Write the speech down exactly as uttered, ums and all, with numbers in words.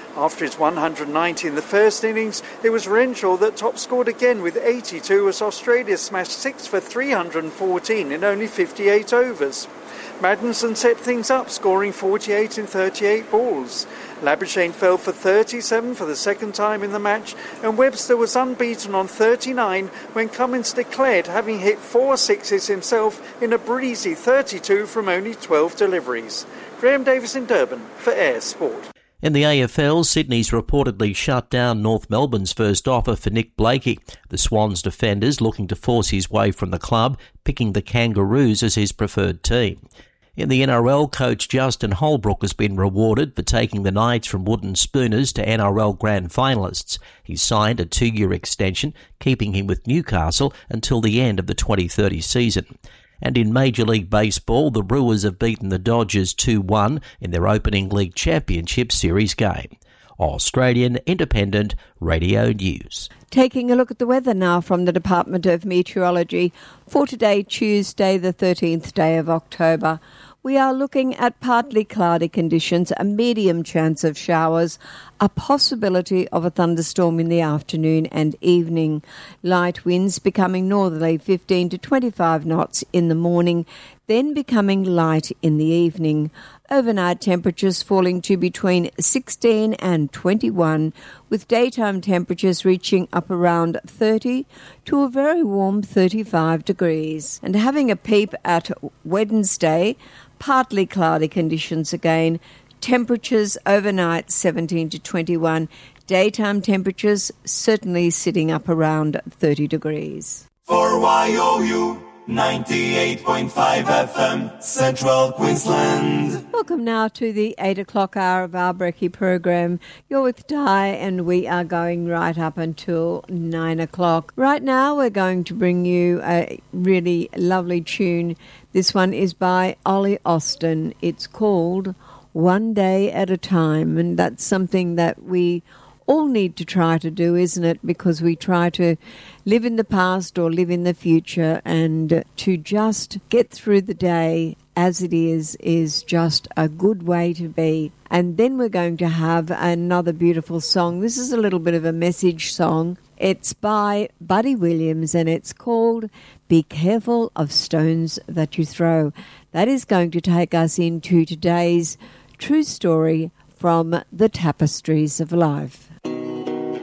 After his one hundred ninety in the first innings, it was Renshaw that top-scored again with eighty-two as Australia smashed six for three hundred fourteen in only fifty-eight overs. Maddinson set things up, scoring forty-eight in thirty-eight balls. Labuschagne fell for thirty-seven for the second time in the match, and Webster was unbeaten on thirty-nine when Cummins declared, having hit four sixes himself in a breezy thirty-two from only twelve deliveries. Graham Davis in Durban for Air Sport. In the A F L, Sydney's reportedly shut down North Melbourne's first offer for Nick Blakey. The Swans defenders looking to force his way from the club, picking the Kangaroos as his preferred team. In the N R L, coach Justin Holbrook has been rewarded for taking the Knights from wooden spooners to N R L grand finalists. He signed a two-year extension, keeping him with Newcastle until the end of the twenty thirty season. And in Major League Baseball, the Brewers have beaten the Dodgers two one in their opening League Championship Series game. Australian Independent Radio News. Taking a look at the weather now from the Department of Meteorology for today, Tuesday, the thirteenth day of October. We are looking at partly cloudy conditions, a medium chance of showers, a possibility of a thunderstorm in the afternoon and evening. Light winds becoming northerly fifteen to twenty-five knots in the morning, then becoming light in the evening. Overnight temperatures falling to between sixteen and twenty-one, with daytime temperatures reaching up around thirty to a very warm thirty-five degrees. And having a peep at Wednesday, partly cloudy conditions again, temperatures overnight seventeen to twenty-one, daytime temperatures certainly sitting up around thirty degrees. For Y O U ninety-eight point five F M, Central Queensland. Welcome now to the eight o'clock hour of our Brekkie program. You're with Di, and we are going right up until nine o'clock. Right now we're going to bring you a really lovely tune. This one is by Ollie Austin. It's called One Day at a Time, and that's something that we all need to try to do, isn't it? Because we try to live in the past or live in the future, and to just get through the day as it is is just a good way to be. And then we're going to have another beautiful song. This is a little bit of a message song. It's by Buddy Williams, and it's called Be Careful of Stones That You Throw. That is going to take us into today's true story from the Tapestries of Life.